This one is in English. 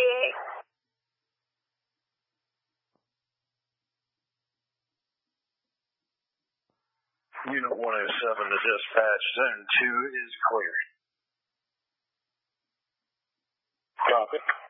Unit 107 to dispatch. Zone 2 is clear. Copy.